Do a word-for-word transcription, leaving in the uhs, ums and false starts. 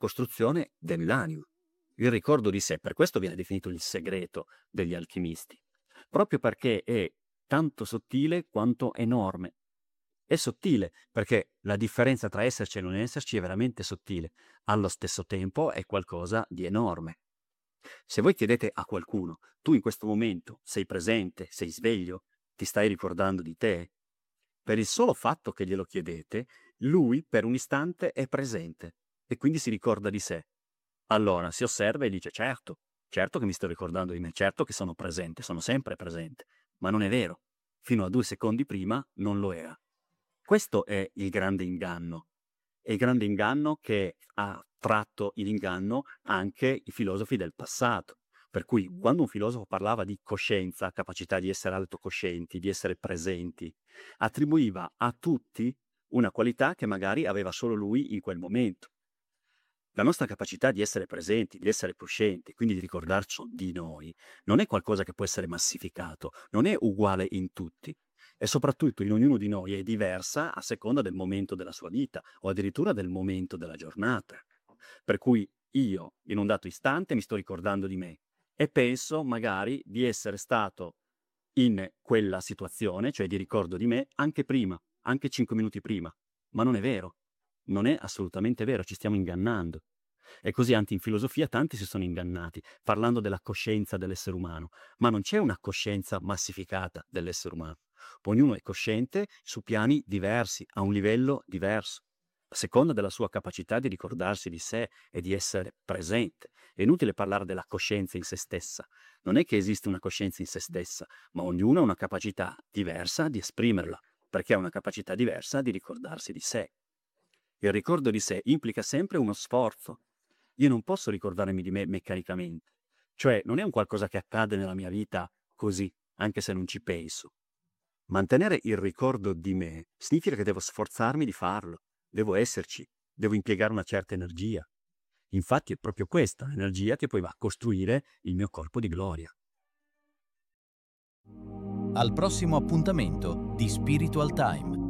costruzione dell'anima. Il ricordo di sé, per questo viene definito il segreto degli alchimisti, proprio perché è tanto sottile quanto enorme. È sottile perché la differenza tra esserci e non esserci è veramente sottile, allo stesso tempo è qualcosa di enorme. Se voi chiedete a qualcuno, tu in questo momento sei presente, sei sveglio, ti stai ricordando di te? Per il solo fatto che glielo chiedete, lui per un istante è presente e quindi si ricorda di sé. Allora si osserva e dice: certo, certo che mi sto ricordando di me, certo che sono presente, sono sempre presente, ma non è vero. Fino a due secondi prima non lo era. Questo è il grande inganno. È il grande inganno che ha tratto in inganno anche i filosofi del passato. Per cui quando un filosofo parlava di coscienza, capacità di essere autocoscienti, di essere presenti, attribuiva a tutti una qualità che magari aveva solo lui in quel momento. La nostra capacità di essere presenti, di essere coscienti, quindi di ricordarci di noi, non è qualcosa che può essere massificato, non è uguale in tutti. E soprattutto in ognuno di noi è diversa a seconda del momento della sua vita o addirittura del momento della giornata. Per cui io, in un dato istante, mi sto ricordando di me e penso magari di essere stato in quella situazione, cioè di ricordo di me, anche prima, anche cinque minuti prima. Ma non è vero, non è assolutamente vero, ci stiamo ingannando. E così anche in filosofia tanti si sono ingannati, parlando della coscienza dell'essere umano, ma non c'è una coscienza massificata dell'essere umano. Ognuno è cosciente su piani diversi, a un livello diverso, a seconda della sua capacità di ricordarsi di sé e di essere presente. È inutile parlare della coscienza in se stessa. Non è che esiste una coscienza in se stessa, ma ognuno ha una capacità diversa di esprimerla, perché ha una capacità diversa di ricordarsi di sé. Il ricordo di sé implica sempre uno sforzo. Io non posso ricordarmi di me meccanicamente. Cioè, non è un qualcosa che accade nella mia vita così, anche se non ci penso. Mantenere il ricordo di me significa che devo sforzarmi di farlo, devo esserci, devo impiegare una certa energia. Infatti è proprio questa energia che poi va a costruire il mio corpo di gloria. Al prossimo appuntamento di Spiritual Time.